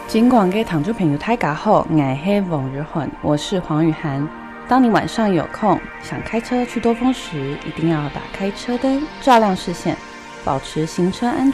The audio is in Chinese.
尽管给听众朋友大家好，我是王玉环，我是黄雨涵。当你晚上有空想开车去多峰时，一定要打开车灯，照亮视线，保持行车安